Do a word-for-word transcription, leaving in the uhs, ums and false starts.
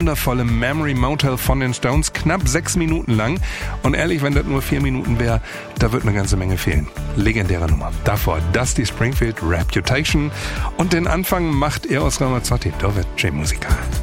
wundervolle Memory Motel von den Stones, knapp sechs Minuten lang. Und ehrlich, wenn das nur vier Minuten wäre, da wird eine ganze Menge fehlen. Legendäre Nummer. Davor Dusty Springfield, Reputation. Und den Anfang macht Eros Ramazzotti, Dove c'è musica.